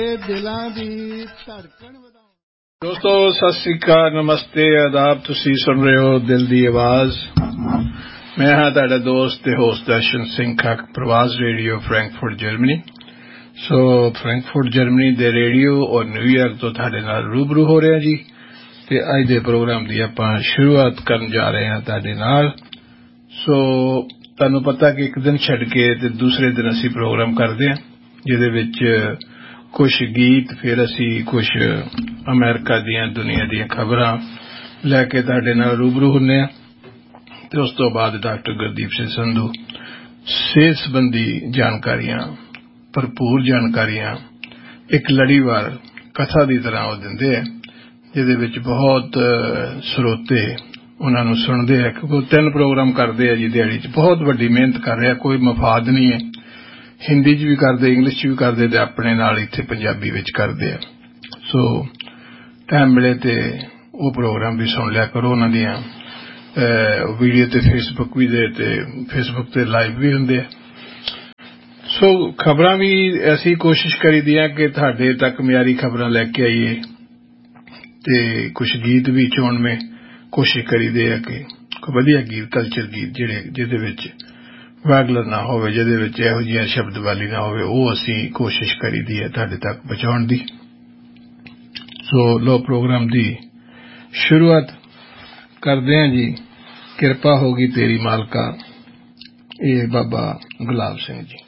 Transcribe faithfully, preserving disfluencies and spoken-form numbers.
ਦਿਲਾਂ ਦੀ ਧੜਕਣ ਵਧਾਉਣ। ਦੋਸਤੋ ਸਤਿ ਸ੍ਰੀ ਅਕਾਲ, ਨਮਸਤੇ, ਆਦਾਬ। ਤੁਸੀਂ ਸੁਣ ਰਹੇ ਹੋ ਦਿਲ ਦੀ ਆਵਾਜ਼। ਮੈਂ ਹਾਂ ਤੁਹਾਡਾ ਦੋਸਤ ਤੇ ਹੋਸਟ ਦਰਸ਼ਨ ਸਿੰਘ ਖੱਕ, ਪ੍ਰਵਾਸ ਰੇਡੀਓ ਫਰੈਂਕਫਰਟ ਜਰਮਨੀ। ਸੋ ਫਰੈਂਕਫਰਟ ਜਰਮਨੀ ਦੇ ਰੇਡੀਓ ਔਰ ਨਿਊਯਾਰਕ ਤੋਂ ਤੁਹਾਡੇ ਨਾਲ ਰੂਬਰੂ ਹੋ ਰਿਹਾ ਜੀ। ਤੇ ਅੱਜ ਦੇ ਪ੍ਰੋਗਰਾਮ ਦੀ ਆਪਾਂ ਸ਼ੁਰੂਆਤ ਕਰਨ ਜਾ ਰਹੇ ਹਾਂ ਤੁਹਾਡੇ ਨਾਲ। ਸੋ ਤੁਹਾਨੂੰ ਪਤਾ ਕਿ ਇੱਕ ਦਿਨ ਛੱਡ ਕੇ ਤੇ ਦੂਸਰੇ ਦਿਨ ਅਸੀਂ ਪ੍ਰੋਗਰਾਮ ਕਰਦੇ ਹਾਂ, ਜਿਹਦੇ ਵਿੱਚ ਕੁਝ ਗੀਤ, ਫਿਰ ਅਸੀਂ ਕੁਝ ਅਮਰੀਕਾ ਦੀਆਂ ਦੁਨੀਆ ਦੀਆਂ ਖਬਰਾਂ ਲੈ ਕੇ ਤੁਹਾਡੇ ਨਾਲ ਰੂਬਰੂ ਹੁੰਦੇ ਹਾਂ। ਤੇ ਉਸ ਤੋਂ ਬਾਅਦ ਡਾਕਟਰ ਗੁਰਦੀਪ ਸਿੰਘ ਸੰਧੂ ਸਿਹਤ ਸੰਬੰਧੀ ਜਾਣਕਾਰੀਆਂ, ਭਰਪੂਰ ਜਾਣਕਾਰੀਆਂ ਇੱਕ ਲੜੀਵਾਰ ਕਥਾ ਦੀ ਤਰ੍ਹਾਂ ਉਹ ਦਿੰਦੇ ਹੈ, ਜਿਹਦੇ ਵਿੱਚ ਬਹੁਤ ਸਰੋਤੇ ਉਹਨਾਂ ਨੂੰ ਸੁਣਦੇ ਆ। ਕਿਉਂਕਿ ਉਹ ਤਿੰਨ ਪ੍ਰੋਗਰਾਮ ਕਰਦੇ ਆ ਜੀ ਦਿਹਾੜੀ 'ਚ, ਬਹੁਤ ਵੱਡੀ ਮਿਹਨਤ ਕਰ ਰਿਹਾ, ਕੋਈ ਮਫਾਦ ਨਹੀਂ ਹੈ। ਹਿੰਦੀ 'ਚ ਵੀ ਕਰਦੇ, ਇੰਗਲਿਸ਼ 'ਚ ਵੀ ਕਰਦੇ ਤੇ ਆਪਣੇ ਨਾਲ ਇੱਥੇ ਪੰਜਾਬੀ ਵਿੱਚ ਕਰਦੇ ਆ। ਸੋ ਟਾਈਮ ਮਿਲੇ ਤੇ ਉਹ ਪ੍ਰੋਗਰਾਮ ਵੀ ਸੁਣ ਲਿਆ ਕਰੋ। ਉਹਨਾਂ ਦੀਆਂ ਵੀਡੀਓ ਤੇ ਫੇਸਬੁੱਕ ਵੀ ਦੇ ਤੇ ਫੇਸਬੁੱਕ ਤੇ ਲਾਈਵ ਵੀ ਹੁੰਦੇ ਆ। ਸੋ ਖਬਰਾਂ ਵੀ ਅਸੀਂ ਕੋਸ਼ਿਸ਼ ਕਰੀਦੀ ਆ ਕਿ ਤੁਹਾਡੇ ਤੱਕ ਮਿਆਰੀ ਖਬਰਾਂ ਲੈ ਕੇ ਆਈਏ, ਤੇ ਕੁਝ ਗੀਤ ਵੀ ਚੋਣਵੇਂ ਕੋਸ਼ਿਸ਼ ਕਰੀਦੇ ਆ ਕਿ ਵਧੀਆ ਗੀਤ, ਕਲਚਰ ਗੀਤ ਜਿਹੜੇ ਜਿਹਦੇ ਵਿੱਚ ਵਾਗਲਰ ਨਾ ਹੋਵੇ, ਜਿਹਦੇ ਵਿੱਚ ਇਹੋ ਜਿਹੀਆਂ ਸ਼ਬਦਵਾਲੀ ਨਾ ਹੋਵੇ, ਉਹ ਅਸੀਂ ਕੋਸ਼ਿਸ਼ ਕਰੀਦੀ ਹੈ ਤੁਹਾਡੇ ਤੱਕ ਪਹੁੰਚਾਉਣ ਦੀ। ਸੋ ਲੋ ਪ੍ਰੋਗਰਾਮ ਦੀ ਸ਼ੁਰੂਆਤ ਕਰਦੇ ਹਾਂ ਜੀ। ਕਿਰਪਾ ਹੋਗੀ ਤੇਰੀ ਮਾਲਕਾ, ਇਹ ਬਾਬਾ ਗੁਲਾਬ ਸਿੰਘ ਜੀ।